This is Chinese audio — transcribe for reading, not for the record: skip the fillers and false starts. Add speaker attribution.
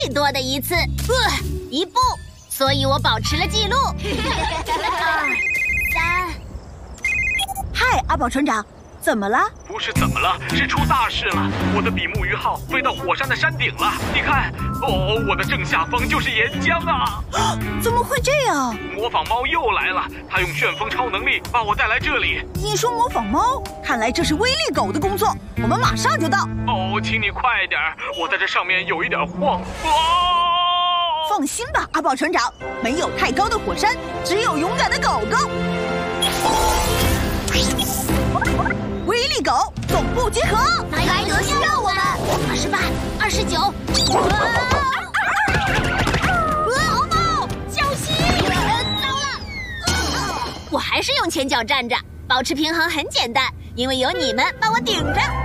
Speaker 1: 最多的一次，1步，所以我保持了记录。2、3。
Speaker 2: 嗨，阿宝船长，怎么了？
Speaker 3: 不是怎么了，是出大事了！我的比目鱼号飞到火山的山顶了，你看，我的正下方就是岩浆啊！
Speaker 2: 怎么会这样？
Speaker 3: 模仿猫又来了，它用旋风超能力把我带来这里。
Speaker 2: 你说模仿猫？看来这是威力狗的工作，我们马上就到。
Speaker 3: 请你快点，我在这上面有一点晃。
Speaker 2: 放心吧，阿宝船长，没有太高的火山，只有勇敢的狗狗。威力狗总部集合，
Speaker 1: 莱德需要我们。28、29。毛毛，小心！糟了！我还是用前脚站着，保持平衡很简单，因为有你们帮我顶着。